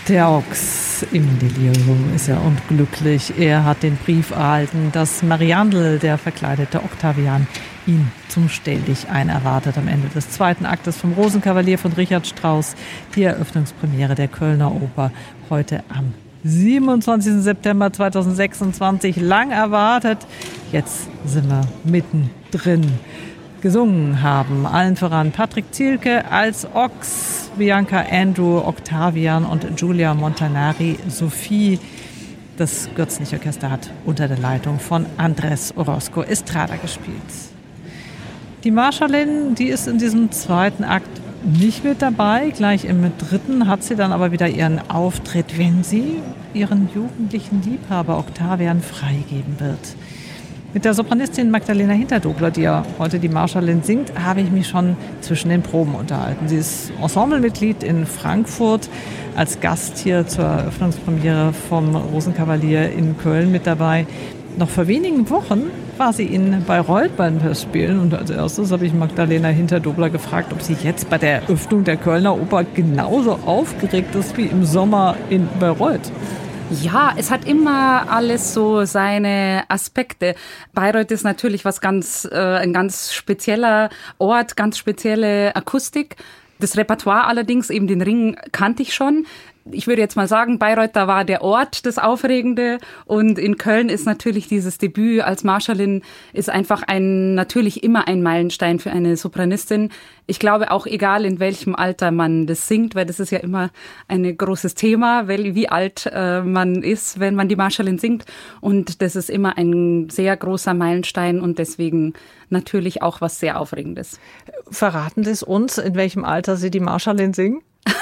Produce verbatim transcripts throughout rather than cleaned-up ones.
Der Ochs im Delirium ist er und glücklich. Er hat den Brief erhalten, dass Mariandel, der verkleidete Octavian, ihn zum Stelldichein erwartet am Ende des zweiten Aktes vom Rosenkavalier von Richard Strauss. Die Eröffnungspremiere der Kölner Oper heute am siebenundzwanzigsten September zweitausendsechsundzwanzig. Lang erwartet. Jetzt sind wir mittendrin. Gesungen haben allen voran Patrick Zielke als Ochs, Bianca Andrew, Octavian und Giulia Montanari Sophie. Das Gürzenich-Orchester hat unter der Leitung von Andrés Orozco Estrada gespielt. Die Marschallin, die ist in diesem zweiten Akt nicht mit dabei. Gleich im dritten hat sie dann aber wieder ihren Auftritt, wenn sie ihren jugendlichen Liebhaber Octavian freigeben wird. Mit der Sopranistin Magdalena Hinterdobler, die ja heute die Marschallin singt, habe ich mich schon zwischen den Proben unterhalten. Sie ist Ensemblemitglied in Frankfurt, als Gast hier zur Eröffnungspremiere vom Rosenkavalier in Köln mit dabei. Noch vor wenigen Wochen war sie in Bayreuth beim Festspielen und als erstes habe ich Magdalena Hinterdobler gefragt, ob sie jetzt bei der Eröffnung der Kölner Oper genauso aufgeregt ist wie im Sommer in Bayreuth. Ja, es hat immer alles so seine Aspekte. Bayreuth ist natürlich was ganz, äh, ein ganz spezieller Ort, ganz spezielle Akustik. Das Repertoire allerdings, eben den Ring, kannte ich schon. Ich würde jetzt mal sagen, Bayreuth, da war der Ort das Aufregende und in Köln ist natürlich dieses Debüt als Marschallin ist einfach ein, natürlich immer ein Meilenstein für eine Sopranistin. Ich glaube auch egal in welchem Alter man das singt, weil das ist ja immer ein großes Thema, weil wie alt äh, man ist, wenn man die Marschallin singt und das ist immer ein sehr großer Meilenstein und deswegen natürlich auch was sehr Aufregendes. Verraten Sie es uns, in welchem Alter Sie die Marschallin singen?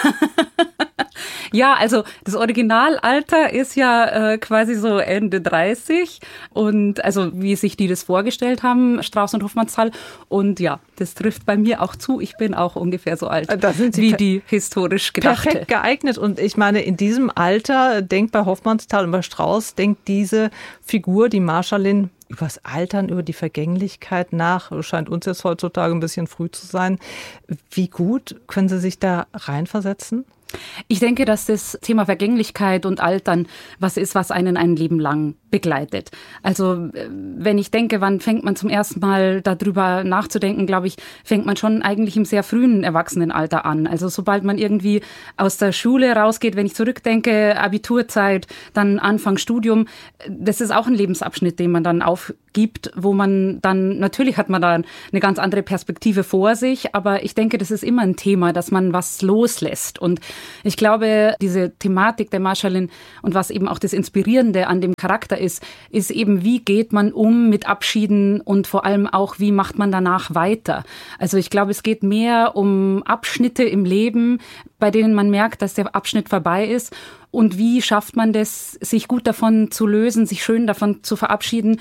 Ja, also das Originalalter ist ja äh, quasi so Ende dreißig und also wie sich die das vorgestellt haben, Strauss und Hofmannsthal und ja, das trifft bei mir auch zu. Ich bin auch ungefähr so alt da sind Sie wie die historisch gedachte. Perfekt geeignet und ich meine, in diesem Alter denkt bei Hofmannsthal und bei Strauss, denkt diese Figur, die Marschallin, übers Altern, über die Vergänglichkeit nach. Scheint uns jetzt heutzutage ein bisschen früh zu sein. Wie gut können Sie sich da reinversetzen? Ich denke, dass das Thema Vergänglichkeit und Altern was ist, was einen ein Leben lang begleitet. Also wenn ich denke, wann fängt man zum ersten Mal darüber nachzudenken, glaube ich, fängt man schon eigentlich im sehr frühen Erwachsenenalter an. Also sobald man irgendwie aus der Schule rausgeht, wenn ich zurückdenke, Abiturzeit, dann Anfang Studium, das ist auch ein Lebensabschnitt, den man dann aufgibt, wo man dann, natürlich hat man da eine ganz andere Perspektive vor sich, aber ich denke, das ist immer ein Thema, dass man was loslässt und ich glaube, diese Thematik der Marschallin und was eben auch das Inspirierende an dem Charakter ist, ist eben, wie geht man um mit Abschieden und vor allem auch, wie macht man danach weiter. Also ich glaube, es geht mehr um Abschnitte im Leben, bei denen man merkt, dass der Abschnitt vorbei ist und wie schafft man das, sich gut davon zu lösen, sich schön davon zu verabschieden,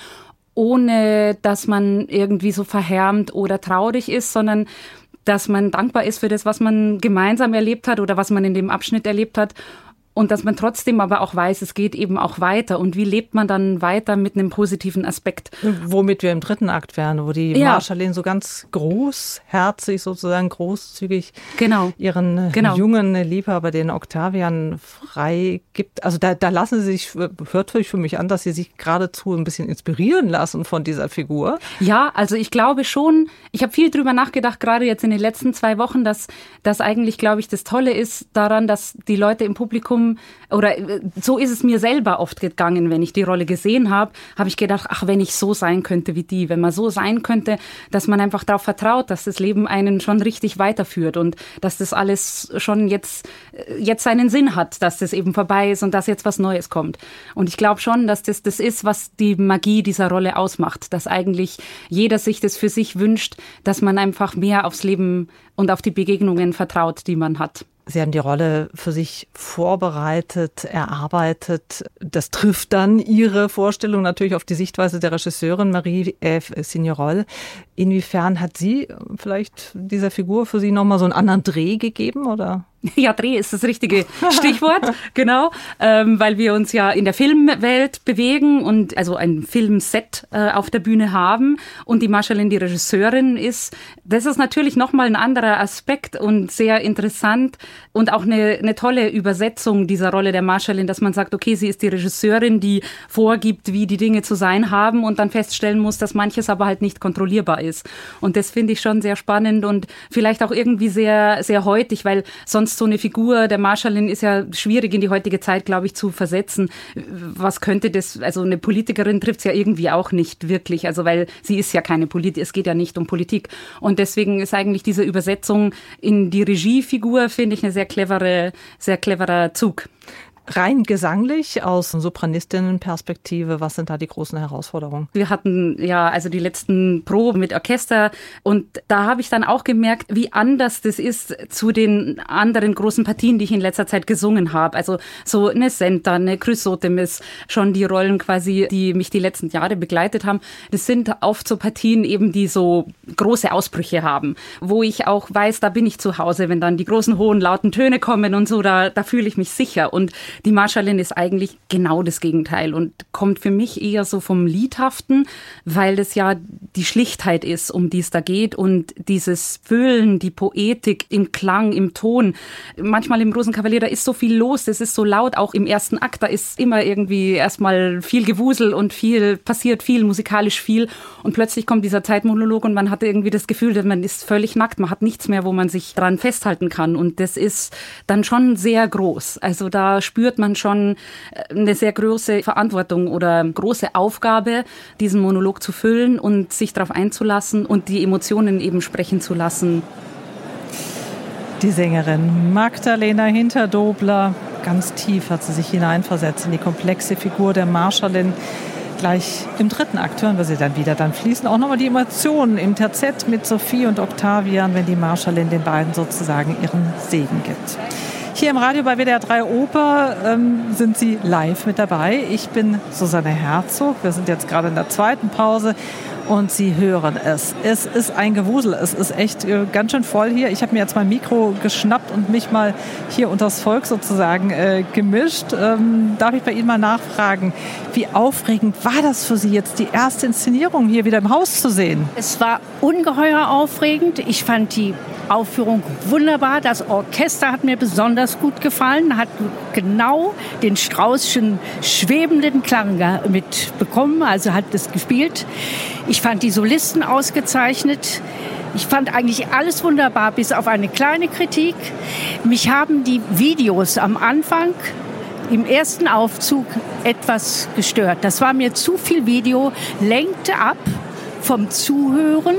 ohne dass man irgendwie so verhärmt oder traurig ist, sondern dass man dankbar ist für das, was man gemeinsam erlebt hat oder was man in dem Abschnitt erlebt hat und dass man trotzdem aber auch weiß, es geht eben auch weiter und wie lebt man dann weiter mit einem positiven Aspekt. Womit wir im dritten Akt wären, wo die ja. Marschallin so ganz großherzig, sozusagen großzügig genau. ihren genau. jungen Liebhaber, den Octavian, frei gibt. Also da, da lassen Sie sich, hört für mich an, dass Sie sich geradezu ein bisschen inspirieren lassen von dieser Figur. Ja, also ich glaube schon, ich habe viel drüber nachgedacht, gerade jetzt in den letzten zwei Wochen, dass das eigentlich, glaube ich, das Tolle ist daran, dass die Leute im Publikum oder so ist es mir selber oft gegangen, wenn ich die Rolle gesehen habe, habe ich gedacht, ach, wenn ich so sein könnte wie die, wenn man so sein könnte, dass man einfach darauf vertraut, dass das Leben einen schon richtig weiterführt und dass das alles schon jetzt, jetzt seinen Sinn hat, dass das eben vorbei ist und dass jetzt was Neues kommt. Und ich glaube schon, dass das das ist, was die Magie dieser Rolle ausmacht, dass eigentlich jeder sich das für sich wünscht, dass man einfach mehr aufs Leben und auf die Begegnungen vertraut, die man hat. Sie haben die Rolle für sich vorbereitet, erarbeitet. Das trifft dann Ihre Vorstellung natürlich auf die Sichtweise der Regisseurin Marie-Ève Signerol. Inwiefern hat sie vielleicht dieser Figur für Sie nochmal so einen anderen Dreh gegeben, oder? Ja, Dreh ist das richtige Stichwort, genau, ähm, weil wir uns ja in der Filmwelt bewegen und also ein Filmset äh, auf der Bühne haben und die Marschallin die Regisseurin ist. Das ist natürlich nochmal ein anderer Aspekt und sehr interessant und auch eine, eine tolle Übersetzung dieser Rolle der Marschallin, dass man sagt, okay, sie ist die Regisseurin, die vorgibt, wie die Dinge zu sein haben und dann feststellen muss, dass manches aber halt nicht kontrollierbar ist. Und das finde ich schon sehr spannend und vielleicht auch irgendwie sehr, sehr heutig, weil sonst so eine Figur der Marschallin ist ja schwierig in die heutige Zeit, glaube ich, zu versetzen. Was könnte das, also eine Politikerin trifft es ja irgendwie auch nicht wirklich, also weil sie ist ja keine Politik, es geht ja nicht um Politik. Und deswegen ist eigentlich diese Übersetzung in die Regiefigur, finde ich, eine sehr clevere, sehr cleverer Zug. Rein gesanglich, aus Sopranistinnenperspektive, was sind da die großen Herausforderungen? Wir hatten ja also die letzten Proben mit Orchester und da habe ich dann auch gemerkt, wie anders das ist zu den anderen großen Partien, die ich in letzter Zeit gesungen habe. Also so eine Senta, eine Chrysothemis, schon die Rollen quasi, die mich die letzten Jahre begleitet haben. Das sind oft so Partien eben, die so große Ausbrüche haben, wo ich auch weiß, da bin ich zu Hause, wenn dann die großen, hohen, lauten Töne kommen und so, da, da fühle ich mich sicher. Und die Marschallin ist eigentlich genau das Gegenteil und kommt für mich eher so vom Liedhaften, weil das ja die Schlichtheit ist, um die es da geht und dieses Füllen, die Poetik im Klang, im Ton. Manchmal im Rosenkavalier, da ist so viel los, das ist so laut, auch im ersten Akt, da ist immer irgendwie erstmal viel Gewusel und viel, passiert viel, musikalisch viel und plötzlich kommt dieser Zeitmonolog und man hat irgendwie das Gefühl, dass man ist völlig nackt, man hat nichts mehr, wo man sich dran festhalten kann und das ist dann schon sehr groß. Also da spürt man schon eine sehr große Verantwortung oder große Aufgabe, diesen Monolog zu füllen und sich darauf einzulassen und die Emotionen eben sprechen zu lassen. Die Sängerin Magdalena Hinterdobler, ganz tief hat sie sich hineinversetzt in die komplexe Figur der Marschallin. Gleich im dritten Akt hören wir sie dann wieder. Dann fließen auch nochmal die Emotionen im Terzett mit Sophie und Octavian, wenn die Marschallin den beiden sozusagen ihren Segen gibt. Hier im Radio bei W D R drei Oper ähm, sind Sie live mit dabei. Ich bin Susanne Herzog. Wir sind jetzt gerade in der zweiten Pause und Sie hören es. Es ist ein Gewusel. Es ist echt äh, ganz schön voll hier. Ich habe mir jetzt mein Mikro geschnappt und mich mal hier unters Volk sozusagen äh, gemischt. Ähm, darf ich bei Ihnen mal nachfragen, wie aufregend war das für Sie jetzt, die erste Inszenierung hier wieder im Haus zu sehen? Es war ungeheuer aufregend. Ich fand die Aufführung wunderbar. Das Orchester hat mir besonders gut gefallen, hat genau den Straußschen schwebenden Klang mitbekommen, also hat das gespielt. Ich fand die Solisten ausgezeichnet. Ich fand eigentlich alles wunderbar, bis auf eine kleine Kritik. Mich haben die Videos am Anfang im ersten Aufzug etwas gestört. Das war mir zu viel Video, lenkte ab vom Zuhören.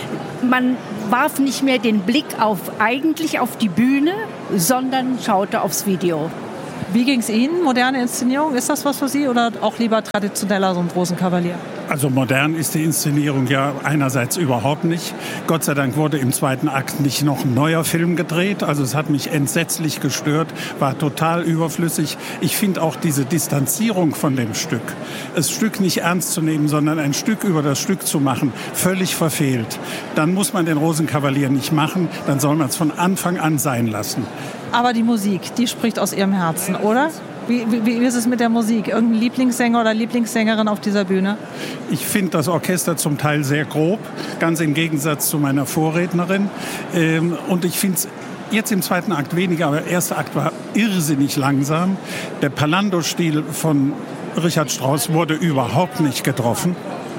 Man warf nicht mehr den Blick auf eigentlich auf die Bühne, sondern schaute aufs Video. Wie ging es Ihnen? Moderne Inszenierung, ist das was für Sie oder auch lieber traditioneller, so einen großen Kavalier? Also modern ist die Inszenierung ja einerseits überhaupt nicht. Gott sei Dank wurde im zweiten Akt nicht noch ein neuer Film gedreht. Also es hat mich entsetzlich gestört, war total überflüssig. Ich finde auch diese Distanzierung von dem Stück, das Stück nicht ernst zu nehmen, sondern ein Stück über das Stück zu machen, völlig verfehlt. Dann muss man den Rosenkavalier nicht machen, dann soll man es von Anfang an sein lassen. Aber die Musik, die spricht aus Ihrem Herzen, oder? Wie, wie, wie ist es mit der Musik? Irgendein Lieblingssänger oder Lieblingssängerin auf dieser Bühne? Ich finde das Orchester zum Teil sehr grob, ganz im Gegensatz zu meiner Vorrednerin. Ähm, und ich finde es jetzt im zweiten Akt weniger, aber der erste Akt war irrsinnig langsam. Der Palando-Stil von Richard Strauss wurde überhaupt nicht getroffen.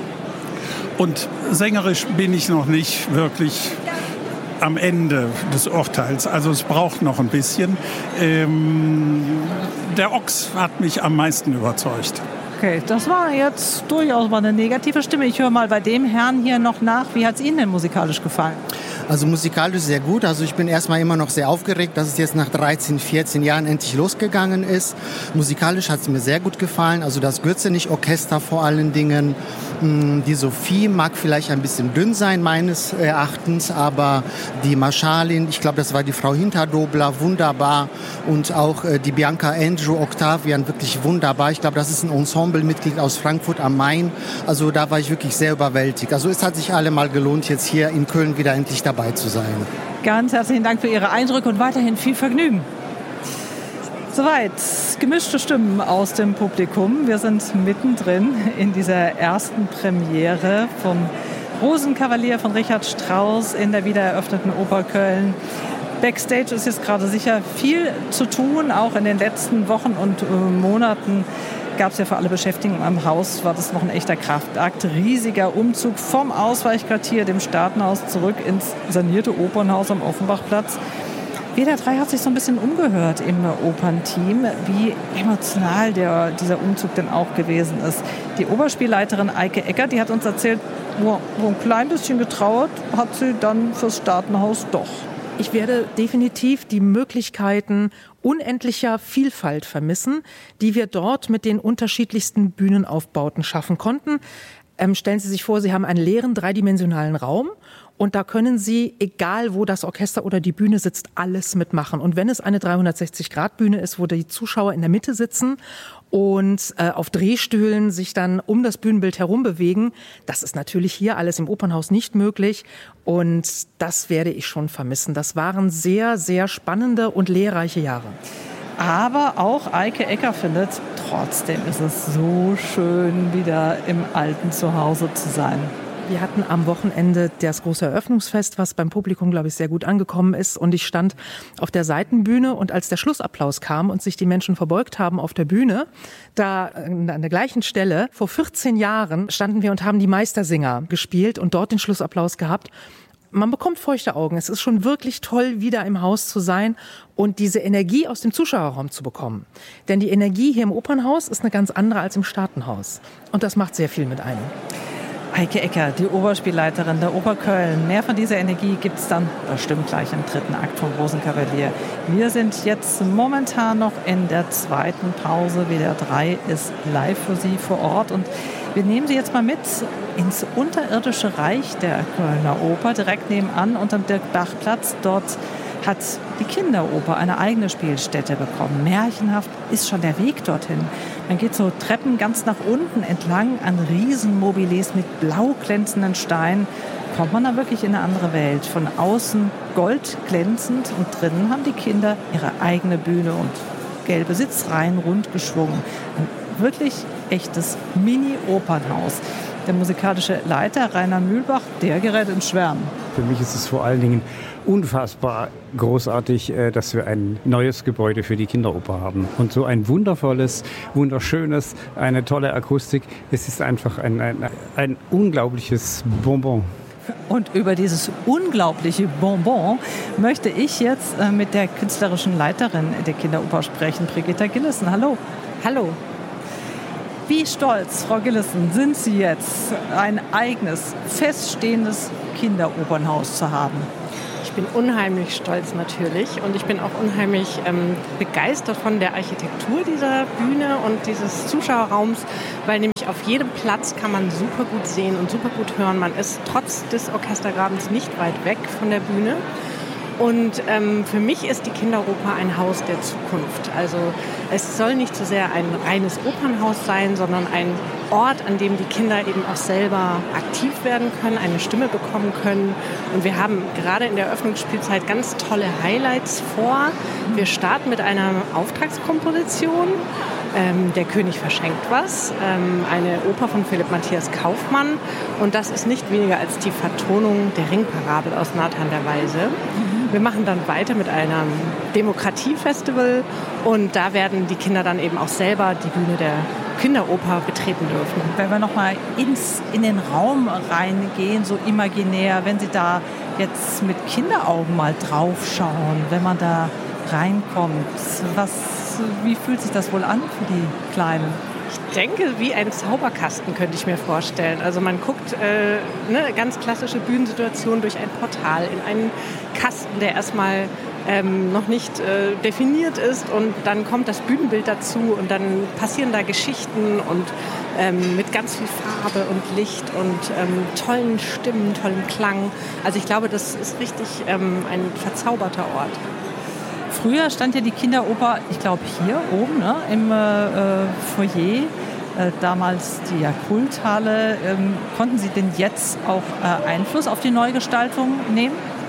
Und sängerisch bin ich noch nicht wirklich am Ende des Urteils. Also es braucht noch ein bisschen. Ähm, der Ochs hat mich am meisten überzeugt. Okay, das war jetzt durchaus mal eine negative Stimme. Ich höre mal bei dem Herrn hier noch nach. Wie hat es Ihnen denn musikalisch gefallen? Also musikalisch sehr gut. Also ich bin erstmal immer noch sehr aufgeregt, dass es jetzt nach dreizehn, vierzehn Jahren endlich losgegangen ist. Musikalisch hat es mir sehr gut gefallen. Also das Gürzenich-Orchester vor allen Dingen. Die Sophie mag vielleicht ein bisschen dünn sein, meines Erachtens, aber die Marschallin, ich glaube, das war die Frau Hinterdobler, wunderbar. Und auch die Bianca Andrew, Octavian, wirklich wunderbar. Ich glaube, das ist ein Ensemblemitglied aus Frankfurt am Main. Also da war ich wirklich sehr überwältigt. Also es hat sich allemal gelohnt, jetzt hier in Köln wieder endlich dabei zu sein. Ganz herzlichen Dank für Ihre Eindrücke und weiterhin viel Vergnügen. Soweit gemischte Stimmen aus dem Publikum. Wir sind mittendrin in dieser ersten Premiere vom Rosenkavalier von Richard Strauss in der wiedereröffneten Oper Köln. Backstage ist jetzt gerade sicher viel zu tun. Auch in den letzten Wochen und äh, Monaten gab es ja für alle Beschäftigten am Haus, war das noch ein echter Kraftakt. Riesiger Umzug vom Ausweichquartier, dem Staatenhaus, zurück ins sanierte Opernhaus am Offenbachplatz. W D R drei hat sich so ein bisschen umgehört im Opernteam, wie emotional der, dieser Umzug denn auch gewesen ist. Die Oberspielleiterin Eike Ecker, die hat uns erzählt, nur so ein klein bisschen getrauert hat sie dann fürs Staatenhaus doch. Ich werde definitiv die Möglichkeiten unendlicher Vielfalt vermissen, die wir dort mit den unterschiedlichsten Bühnenaufbauten schaffen konnten. Ähm, stellen Sie sich vor, Sie haben einen leeren dreidimensionalen Raum und da können Sie, egal wo das Orchester oder die Bühne sitzt, alles mitmachen. Und wenn es eine dreihundertsechzig Grad Bühne ist, wo die Zuschauer in der Mitte sitzen und äh, auf Drehstühlen sich dann um das Bühnenbild herum bewegen, das ist natürlich hier alles im Opernhaus nicht möglich und das werde ich schon vermissen. Das waren sehr, sehr spannende und lehrreiche Jahre. Aber auch Eike Ecker findet, trotzdem ist es so schön, wieder im alten Zuhause zu sein. Wir hatten am Wochenende das große Eröffnungsfest, was beim Publikum, glaube ich, sehr gut angekommen ist. Und ich stand auf der Seitenbühne und als der Schlussapplaus kam und sich die Menschen verbeugt haben auf der Bühne, da an der gleichen Stelle, vor vierzehn Jahren, standen wir und haben die Meistersinger gespielt und dort den Schlussapplaus gehabt. Man bekommt feuchte Augen. Es ist schon wirklich toll, wieder im Haus zu sein und diese Energie aus dem Zuschauerraum zu bekommen. Denn die Energie hier im Opernhaus ist eine ganz andere als im Staatenhaus. Und das macht sehr viel mit einem. Eike Ecker, die Oberspielleiterin der Oper Köln. Mehr von dieser Energie gibt es dann bestimmt gleich im dritten Akt vom Rosenkavalier. Wir sind jetzt momentan noch in der zweiten Pause. W D R drei ist live für Sie vor Ort und wir nehmen Sie jetzt mal mit ins unterirdische Reich der Kölner Oper, direkt nebenan unterm Dirk-Bach-Platz. Dort hat die Kinderoper eine eigene Spielstätte bekommen. Märchenhaft ist schon der Weg dorthin. Man geht so Treppen ganz nach unten entlang an Riesenmobiles mit blau glänzenden Steinen. Kommt man da wirklich in eine andere Welt. Von außen goldglänzend und drinnen haben die Kinder ihre eigene Bühne und gelbe Sitzreihen rund geschwungen. Ein wirklich echtes Mini-Opernhaus. Der musikalische Leiter Rainer Mühlbach, der gerät ins Schwärmen. Für mich ist es vor allen Dingen unfassbar großartig, dass wir ein neues Gebäude für die Kinderoper haben. Und so ein wundervolles, wunderschönes, eine tolle Akustik. Es ist einfach ein, ein, ein unglaubliches Bonbon. Und über dieses unglaubliche Bonbon möchte ich jetzt mit der künstlerischen Leiterin der Kinderoper sprechen, Brigitta Gillessen. Hallo. Hallo. Wie stolz, Frau Gillessen, sind Sie jetzt, ein eigenes, feststehendes Kinderopernhaus zu haben? Ich bin unheimlich stolz natürlich und ich bin auch unheimlich ähm, begeistert von der Architektur dieser Bühne und dieses Zuschauerraums, weil nämlich auf jedem Platz kann man super gut sehen und super gut hören. Man ist trotz des Orchestergrabens nicht weit weg von der Bühne. Und ähm, für mich ist die Kinderoper ein Haus der Zukunft. Also es soll nicht so sehr ein reines Opernhaus sein, sondern ein Ort, an dem die Kinder eben auch selber aktiv werden können, eine Stimme bekommen können. Und wir haben gerade in der Eröffnungsspielzeit ganz tolle Highlights vor. Wir starten mit einer Auftragskomposition. Ähm, der König verschenkt was, ähm, eine Oper von Philipp Matthias Kaufmann. Und das ist nicht weniger als die Vertonung der Ringparabel aus Nathan der Weise. Wir machen dann weiter mit einem Demokratiefestival und da werden die Kinder dann eben auch selber die Bühne der Kinderoper betreten dürfen. Wenn wir nochmal in den Raum reingehen, so imaginär, wenn Sie da jetzt mit Kinderaugen mal drauf schauen, wenn man da reinkommt, was, wie fühlt sich das wohl an für die Kleinen? Ich denke, wie ein Zauberkasten könnte ich mir vorstellen. Also man guckt äh, eine ganz klassische Bühnensituation durch ein Portal in einen Kasten, der erstmal ähm, noch nicht äh, definiert ist und dann kommt das Bühnenbild dazu und dann passieren da Geschichten und ähm, mit ganz viel Farbe und Licht und ähm, tollen Stimmen, tollem Klang. Also ich glaube, das ist richtig ähm, ein verzauberter Ort. Früher stand ja die Kinderoper, ich glaube hier oben, ne, im äh, Foyer, äh, damals die ja Kulthalle. Ähm, konnten Sie denn jetzt auch äh, Einfluss auf die Neugestaltung nehmen?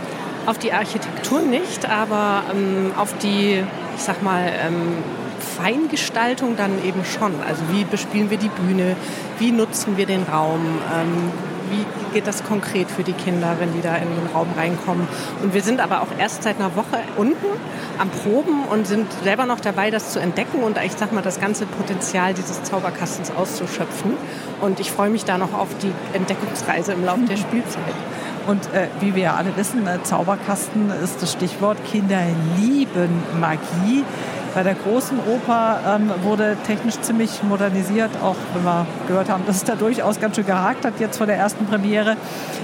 Auf die Architektur nicht, aber ähm, auf die, ich sag mal, ähm, Feingestaltung dann eben schon. Also wie bespielen wir die Bühne, wie nutzen wir den Raum, ähm, wie geht das konkret für die Kinder, wenn die da in den Raum reinkommen. Und wir sind aber auch erst seit einer Woche unten am Proben und sind selber noch dabei, das zu entdecken und ich sag mal, das ganze Potenzial dieses Zauberkastens auszuschöpfen. Und ich freue mich da noch auf die Entdeckungsreise im Laufe der Spielzeit. Und äh, wie wir ja alle wissen, äh, Zauberkasten ist das Stichwort. Kinder lieben Magie. Bei der großen Oper ähm, wurde technisch ziemlich modernisiert, auch wenn wir gehört haben, dass es da durchaus ganz schön gehakt hat jetzt vor der ersten Premiere.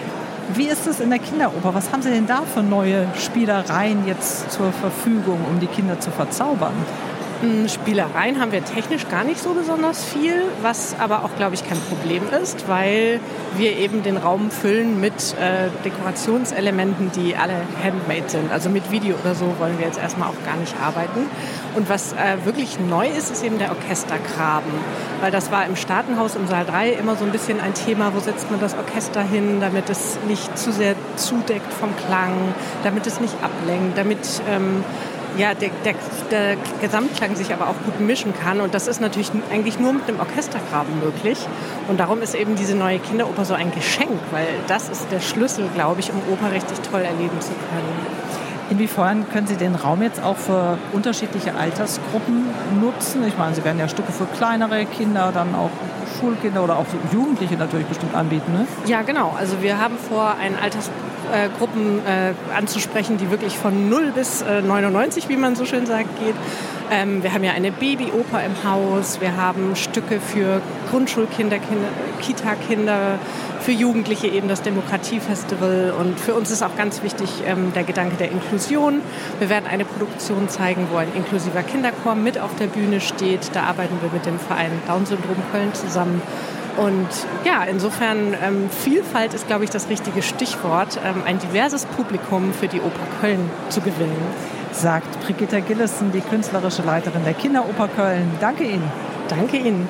Wie ist es in der Kinderoper? Was haben Sie denn da für neue Spielereien jetzt zur Verfügung, um die Kinder zu verzaubern? Spielereien haben wir technisch gar nicht so besonders viel, was aber auch, glaube ich, kein Problem ist, weil wir eben den Raum füllen mit äh, Dekorationselementen, die alle handmade sind. Also mit Video oder so wollen wir jetzt erstmal auch gar nicht arbeiten. Und was äh, wirklich neu ist, ist eben der Orchestergraben, weil das war im Staatenhaus im Saal drei immer so ein bisschen ein Thema, wo setzt man das Orchester hin, damit es nicht zu sehr zudeckt vom Klang, damit es nicht ablenkt, damit ähm, ja, der, der, der Gesamtklang sich aber auch gut mischen kann. Und das ist natürlich eigentlich nur mit dem Orchestergraben möglich. Und darum ist eben diese neue Kinderoper so ein Geschenk, weil das ist der Schlüssel, glaube ich, um Oper richtig toll erleben zu können. Inwiefern können Sie den Raum jetzt auch für unterschiedliche Altersgruppen nutzen? Ich meine, Sie werden ja Stücke für kleinere Kinder, dann auch Schulkinder oder auch Jugendliche natürlich bestimmt anbieten, ne? Ja, genau. Also wir haben vor, ein Altersgruppen äh, anzusprechen, die wirklich von null bis äh, neunundneunzig, wie man so schön sagt, geht. Ähm, wir haben ja eine Babyoper im Haus. Wir haben Stücke für Grundschulkinder, Kinder, Kita-Kinder, für Jugendliche eben das Demokratiefestival. Und für uns ist auch ganz wichtig ähm, der Gedanke der Inklusion. Wir werden eine Produktion zeigen, wo ein inklusiver Kinderchor mit auf der Bühne steht. Da arbeiten wir mit dem Verein Down-Syndrom Köln zusammen. Und ja, insofern ähm, Vielfalt ist, glaube ich, das richtige Stichwort, ähm, ein diverses Publikum für die Oper Köln zu gewinnen. Sagt Brigitta Gillessen, die künstlerische Leiterin der Kinderoper Köln. Danke Ihnen. Danke Ihnen.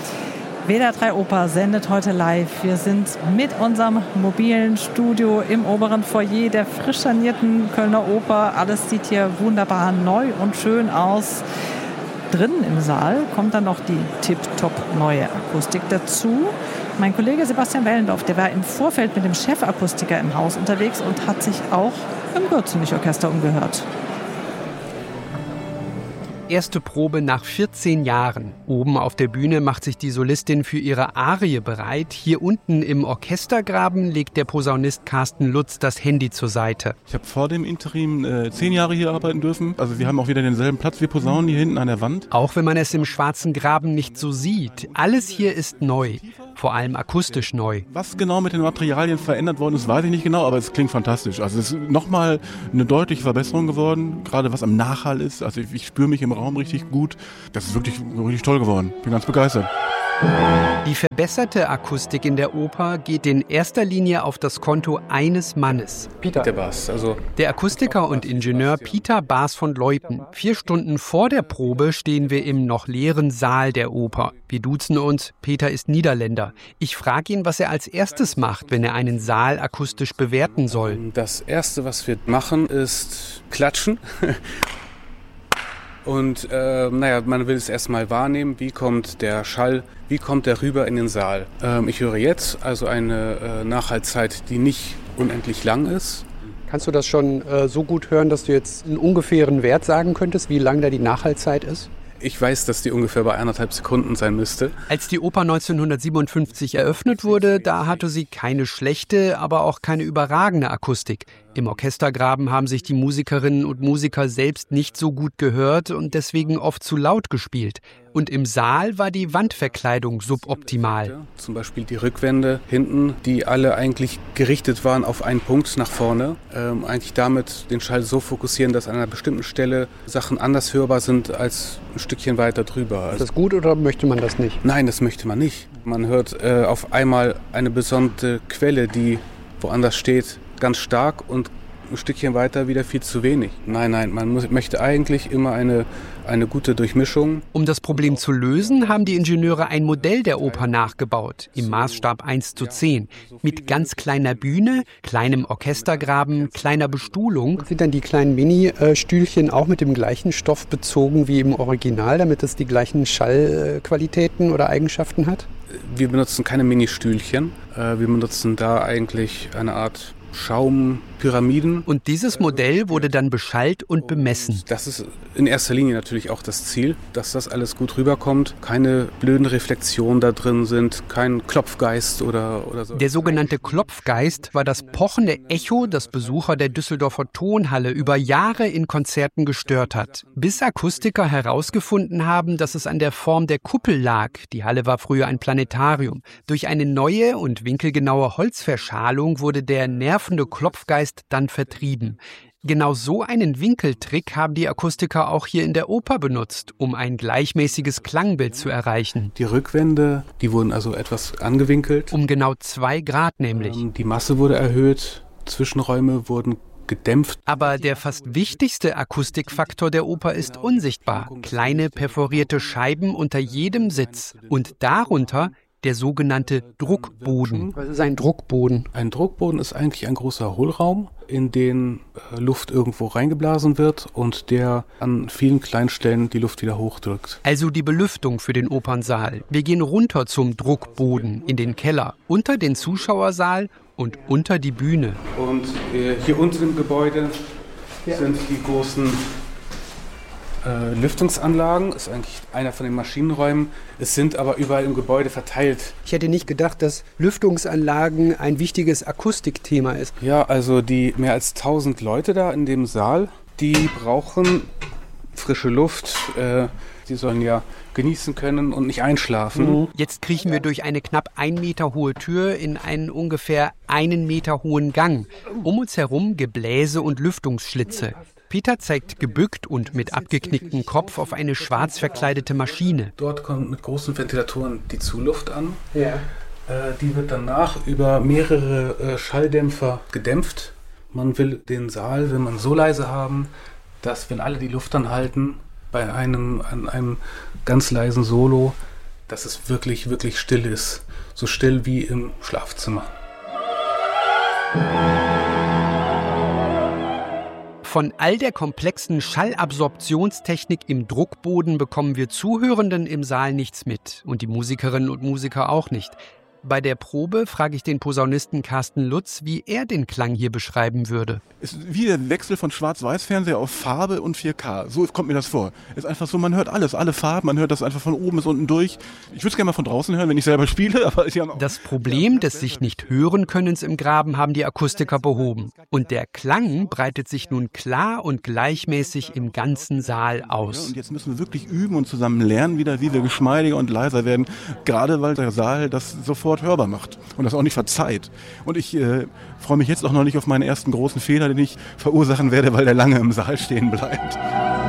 W D R drei Oper sendet heute live. Wir sind mit unserem mobilen Studio im oberen Foyer der frisch sanierten Kölner Oper. Alles sieht hier wunderbar neu und schön aus. Drinnen im Saal kommt dann noch die tipptopp neue Akustik dazu. Mein Kollege Sebastian Wellendorf, der war im Vorfeld mit dem Chefakustiker im Haus unterwegs und hat sich auch im Gürzenich-Orchester umgehört. Erste Probe nach vierzehn Jahren. Oben auf der Bühne macht sich die Solistin für ihre Arie bereit. Hier unten im Orchestergraben legt der Posaunist Carsten Lutz das Handy zur Seite. Ich habe vor dem Interim äh, zehn Jahre hier arbeiten dürfen. Also wir haben auch wieder denselben Platz wie Posaunen hier hinten an der Wand. Auch wenn man es im Schwarzen Graben nicht so sieht. Alles hier ist neu. Vor allem akustisch neu. Was genau mit den Materialien verändert worden ist, weiß ich nicht genau, aber es klingt fantastisch. Also es ist nochmal eine deutliche Verbesserung geworden, gerade was am Nachhall ist. Also ich, ich spüre mich im Raum richtig gut. Das ist wirklich, wirklich toll geworden. Bin ganz begeistert. Die verbesserte Akustik in der Oper geht in erster Linie auf das Konto eines Mannes. Peter, Peter Baas, also der Akustiker und Ingenieur Peter Baas von Leuten. Vier Stunden vor der Probe stehen wir im noch leeren Saal der Oper. Wir duzen uns, Peter ist Niederländer. Ich frage ihn, was er als erstes macht, wenn er einen Saal akustisch bewerten soll. Das Erste, was wir machen, ist klatschen. Und äh, naja, man will es erstmal wahrnehmen, wie kommt der Schall, wie kommt der rüber in den Saal. Ähm, ich höre jetzt also eine äh, Nachhallzeit, die nicht unendlich lang ist. Kannst du das schon äh, so gut hören, dass du jetzt einen ungefähren Wert sagen könntest, wie lang da die Nachhallzeit ist? Ich weiß, dass die ungefähr bei eineinhalb Sekunden sein müsste. Als die Oper neunzehnhundertsiebenundfünfzig eröffnet wurde, da hatte sie keine schlechte, aber auch keine überragende Akustik. Im Orchestergraben haben sich die Musikerinnen und Musiker selbst nicht so gut gehört und deswegen oft zu laut gespielt. Und im Saal war die Wandverkleidung suboptimal. Zum Beispiel die Rückwände hinten, die alle eigentlich gerichtet waren auf einen Punkt nach vorne. Ähm, eigentlich damit den Schall so fokussieren, dass an einer bestimmten Stelle Sachen anders hörbar sind als ein Stückchen weiter drüber. Ist das gut oder möchte man das nicht? Nein, das möchte man nicht. Man hört äh, auf einmal eine besondere Quelle, die woanders steht, ganz stark und ein Stückchen weiter wieder viel zu wenig. Nein, nein, man muss, möchte eigentlich immer eine, eine gute Durchmischung. Um das Problem zu lösen, haben die Ingenieure ein Modell der Oper nachgebaut, im Maßstab eins zu zehn, mit ganz kleiner Bühne, kleinem Orchestergraben, kleiner Bestuhlung. Sind dann die kleinen Mini-Stühlchen auch mit dem gleichen Stoff bezogen wie im Original, damit es die gleichen Schallqualitäten oder Eigenschaften hat? Wir benutzen keine Mini-Stühlchen. Wir benutzen da eigentlich eine Art Schaumpyramiden. Und dieses Modell wurde dann beschallt und bemessen. Das ist in erster Linie natürlich auch das Ziel, dass das alles gut rüberkommt. Keine blöden Reflexionen da drin sind, kein Klopfgeist oder, oder so. Der sogenannte Klopfgeist war das pochende Echo, das Besucher der Düsseldorfer Tonhalle über Jahre in Konzerten gestört hat. Bis Akustiker herausgefunden haben, dass es an der Form der Kuppel lag. Die Halle war früher ein Planetarium. Durch eine neue und winkelgenaue Holzverschalung wurde der nervende Klopfgeist dann vertrieben. Genau so einen Winkeltrick haben die Akustiker auch hier in der Oper benutzt, um ein gleichmäßiges Klangbild zu erreichen. Die Rückwände, die wurden also etwas angewinkelt. Um genau zwei Grad nämlich. Die Masse wurde erhöht, Zwischenräume wurden gedämpft. Aber der fast wichtigste Akustikfaktor der Oper ist unsichtbar. Kleine perforierte Scheiben unter jedem Sitz und darunter der sogenannte Druckboden. Was ist ein Druckboden? Ein Druckboden ist eigentlich ein großer Hohlraum, in den äh, Luft irgendwo reingeblasen wird und der an vielen kleinen Stellen die Luft wieder hochdrückt. Also die Belüftung für den Opernsaal. Wir gehen runter zum Druckboden in den Keller, unter den Zuschauersaal und unter die Bühne. Und äh, hier unten im Gebäude ja. sind die großen Äh, Lüftungsanlagen, ist eigentlich einer von den Maschinenräumen. Es sind aber überall im Gebäude verteilt. Ich hätte nicht gedacht, dass Lüftungsanlagen ein wichtiges Akustikthema ist. Ja, also die mehr als tausend Leute da in dem Saal, die brauchen frische Luft. Äh, die sollen ja genießen können und nicht einschlafen. Jetzt kriechen wir durch eine knapp ein Meter hohe Tür in einen ungefähr einen Meter hohen Gang. Um uns herum Gebläse und Lüftungsschlitze. Peter zeigt gebückt und mit abgeknicktem Kopf auf eine schwarz verkleidete Maschine. Dort kommt mit großen Ventilatoren die Zuluft an. Ja. Äh, die wird danach über mehrere äh, Schalldämpfer gedämpft. Man will den Saal, will man so leise haben, dass, wenn alle die Luft anhalten, bei einem, an einem ganz leisen Solo, dass es wirklich, wirklich still ist. So still wie im Schlafzimmer. Von all der komplexen Schallabsorptionstechnik im Druckboden bekommen wir Zuhörenden im Saal nichts mit und die Musikerinnen und Musiker auch nicht. Bei der Probe frage ich den Posaunisten Carsten Lutz, wie er den Klang hier beschreiben würde. Es ist wie der Wechsel von Schwarz-Weiß-Fernseher auf Farbe und vier K. So kommt mir das vor. Es ist einfach so, man hört alles, alle Farben, man hört das einfach von oben bis unten durch. Ich würde es gerne mal von draußen hören, wenn ich selber spiele. Aber ich auch das Problem des sich nicht hören Könnens im Graben haben die Akustiker behoben. Und der Klang breitet sich nun klar und gleichmäßig im ganzen Saal aus. Und jetzt müssen wir wirklich üben und zusammen lernen wieder, wie wir geschmeidiger und leiser werden. Gerade weil der Saal das sofort hörbar macht und das auch nicht verzeiht. Und ich äh, freue mich jetzt auch noch nicht auf meinen ersten großen Fehler, den ich verursachen werde, weil der lange im Saal stehen bleibt.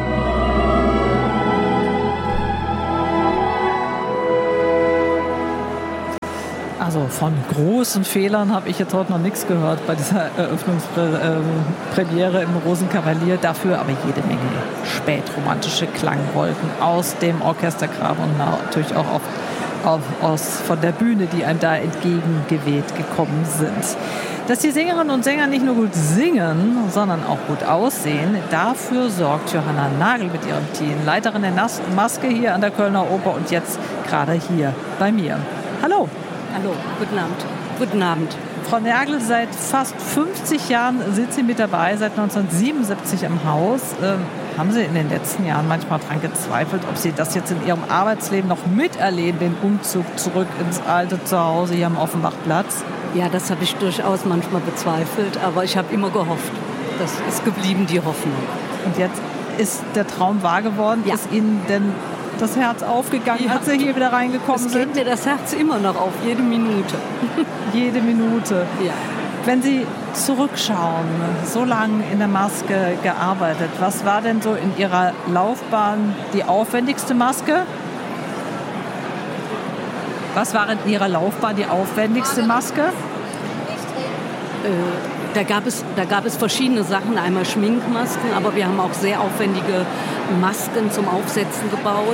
Also von großen Fehlern habe ich jetzt heute noch nichts gehört bei dieser Eröffnungspremiere im Rosenkavalier. Dafür aber jede Menge spätromantische Klangwolken aus dem Orchestergraben und natürlich auch auf Auf, aus, von der Bühne, die einem da entgegengeweht gekommen sind. Dass die Sängerinnen und Sänger nicht nur gut singen, sondern auch gut aussehen, dafür sorgt Johanna Nagel mit ihrem Team, Leiterin der Nas- Maske hier an der Kölner Oper und jetzt gerade hier bei mir. Hallo. Hallo, guten Abend. Guten Abend. Frau Nagel, seit fast fünfzig Jahren sind Sie mit dabei, seit neunzehnhundertsiebenundsiebzig im Haus. Ähm, haben Sie in den letzten Jahren manchmal daran gezweifelt, ob Sie das jetzt in Ihrem Arbeitsleben noch miterleben, den Umzug zurück ins alte Zuhause hier am Offenbachplatz? Ja, das habe ich durchaus manchmal bezweifelt, aber ich habe immer gehofft. Das ist geblieben, die Hoffnung. Und jetzt ist der Traum wahr geworden? Ja. Ist Ihnen denn das Herz aufgegangen, ja, als Sie hier wieder reingekommen es sind? geht mir das Herz immer noch auf, jede Minute. Jede Minute. Ja. Wenn Sie zurückschauen, so lange in der Maske gearbeitet, was war denn so in Ihrer Laufbahn die aufwendigste Maske? Was war in Ihrer Laufbahn die aufwendigste Maske? Äh, da gab es, da gab es verschiedene Sachen, einmal Schminkmasken, aber wir haben auch sehr aufwendige Masken zum Aufsetzen gebaut.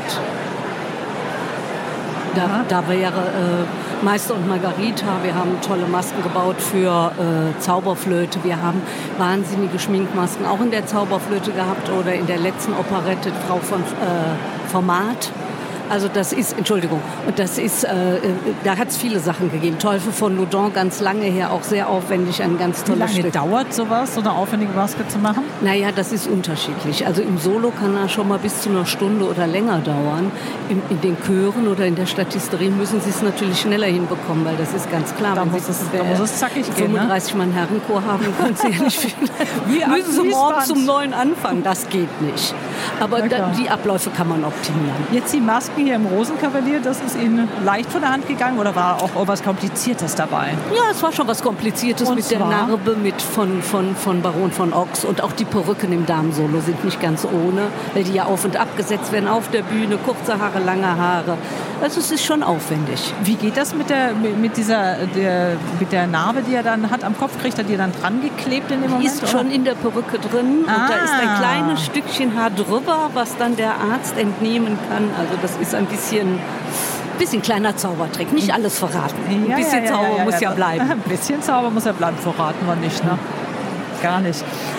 Da, da wäre äh, Meister und Margarita, wir haben tolle Masken gebaut für äh, Zauberflöte, wir haben wahnsinnige Schminkmasken auch in der Zauberflöte gehabt oder in der letzten Operette Frau von äh, Format. Also das ist, Entschuldigung, und das ist, äh, da hat es viele Sachen gegeben. Teufel von Loudun, ganz lange her, auch sehr aufwendig, ein ganz tolles Wie lange Stück. dauert sowas, so eine aufwendige Maske zu machen? Naja, das ist unterschiedlich. Also im Solo kann er schon mal bis zu einer Stunde oder länger dauern. In, in den Chören oder in der Statisterie müssen sie es natürlich schneller hinbekommen, weil das ist ganz klar. Da, wenn muss sie es, da muss es zackig gehen, ne? fünfunddreißig Mann Herrenchor haben, können sie ja nicht viel. Wie müssen sie morgens Fließband. um neun anfangen, das geht nicht. Aber da, die Abläufe kann man optimieren. Jetzt die Masken hier im Rosenkavalier, das ist Ihnen leicht von der Hand gegangen oder war auch was Kompliziertes dabei? Ja, es war schon was Kompliziertes Und mit der zwar? Narbe mit von, von, von Baron von Ochs und auch die Perücken im Damensolo sind nicht ganz ohne, weil die ja auf und ab gesetzt werden auf der Bühne, kurze Haare, lange Haare. Also es ist schon aufwendig. Wie geht das mit der, mit dieser, der, mit der Narbe, die er dann hat am Kopf? Kriegt er die dann dran geklebt in dem Moment? Die ist oder? schon in der Perücke drin Ah. und da ist ein kleines Stückchen Haar drüber, was dann der Arzt entnehmen kann. Also das ist ein bisschen, bisschen kleiner Zaubertrick. Nicht alles verraten. Ein Ja, bisschen ja, ja, Zauber ja, ja, muss ja, ja bleiben. Ein bisschen Zauber muss ja bleiben, verraten wir nicht, ne? Gar nicht.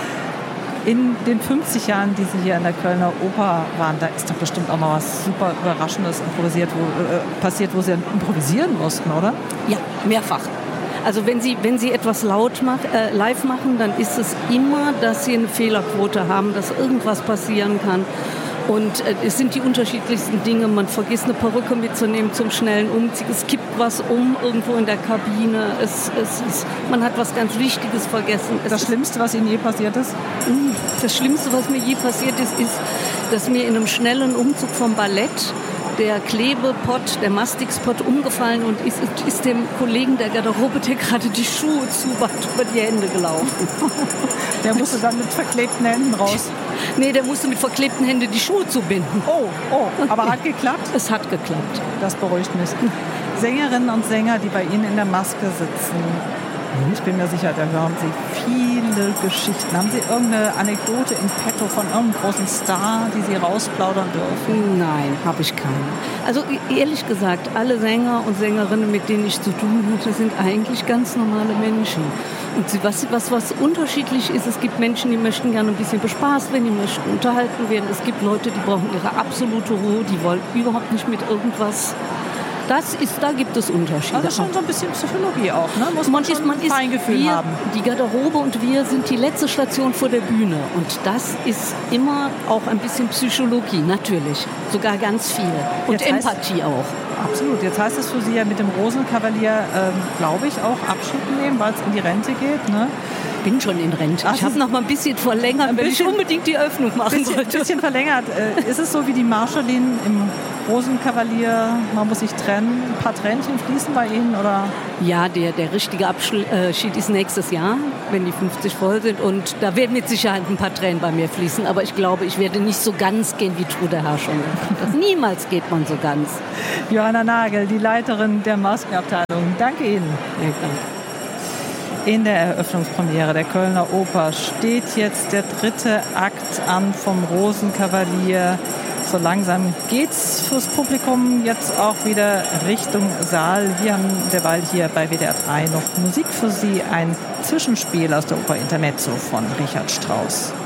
In den fünfzig Jahren, die Sie hier in der Kölner Oper waren, da ist doch bestimmt auch mal was super Überraschendes improvisiert, wo, äh, passiert, wo Sie improvisieren mussten, oder? Ja, mehrfach. Also wenn Sie, wenn Sie etwas laut mach, äh, live machen, dann ist es immer, dass Sie eine Fehlerquote haben, dass irgendwas passieren kann. Und äh, es sind die unterschiedlichsten Dinge. Man vergisst eine Perücke mitzunehmen zum schnellen Umziehen. Es kippt was um irgendwo in der Kabine. Es, es, es, man hat was ganz Wichtiges vergessen. Es Das Schlimmste, was Ihnen je passiert ist? Das Schlimmste, was mir je passiert ist, ist, dass mir in einem schnellen Umzug vom Ballett der Klebepott, der Mastixpott umgefallen und ist, ist dem Kollegen der Garderobe, der gerade die Schuhe zuband, über die Hände gelaufen. Der musste dann mit verklebten Händen raus? Nee, der musste mit verklebten Händen die Schuhe zubinden. Oh, oh, aber hat geklappt? Es hat geklappt. Das beruhigt mich. Sängerinnen und Sänger, die bei Ihnen in der Maske sitzen, ich bin mir sicher, da hören Sie viele Geschichten. Haben Sie irgendeine Anekdote in petto von irgendeinem großen Star, die Sie rausplaudern dürfen? Nein, habe ich keine. Also ehrlich gesagt, alle Sänger und Sängerinnen, mit denen ich zu tun hatte, sind eigentlich ganz normale Menschen. Und sie, was, was, was unterschiedlich ist, es gibt Menschen, die möchten gerne ein bisschen bespaßt werden, die möchten unterhalten werden. Es gibt Leute, die brauchen ihre absolute Ruhe, die wollen überhaupt nicht mit irgendwas. Das ist, da gibt es Unterschiede. Also schon so ein bisschen Psychologie auch, ne? Muss man, man ist, schon man ein Feingefühl wir, haben. Die Garderobe und wir sind die letzte Station vor der Bühne. Und das ist immer auch ein bisschen Psychologie, natürlich. Sogar ganz viel. Und Jetzt heißt- Empathie auch. Absolut. Jetzt heißt es für Sie ja mit dem Rosenkavalier, ähm, glaube ich, auch Abschied nehmen, weil es in die Rente geht, ne? Ich bin schon in Rente. Ach, ich habe noch mal ein bisschen verlängert, Ein wenn bisschen- ich unbedingt die Öffnung machen Ein bisschen, wollte. bisschen verlängert. Äh, ist es so wie die Marschallin im Rosenkavalier, man muss sich trennen, ein paar Tränchen fließen bei Ihnen, oder? Ja, der, der richtige Abschied ist nächstes Jahr, wenn die fünfzig voll sind. Und da werden mit Sicherheit ein paar Tränen bei mir fließen. Aber ich glaube, ich werde nicht so ganz gehen wie Trude Herrschung. Niemals geht man so ganz. Johanna Nagel, die Leiterin der Maskenabteilung. Danke Ihnen. Ja, danke. In der Eröffnungspremiere der Kölner Oper steht jetzt der dritte Akt an vom Rosenkavalier. So langsam geht's fürs Publikum jetzt auch wieder Richtung Saal. Wir haben derweil hier bei W D R drei noch Musik für Sie, ein Zwischenspiel aus der Oper Intermezzo von Richard Strauss.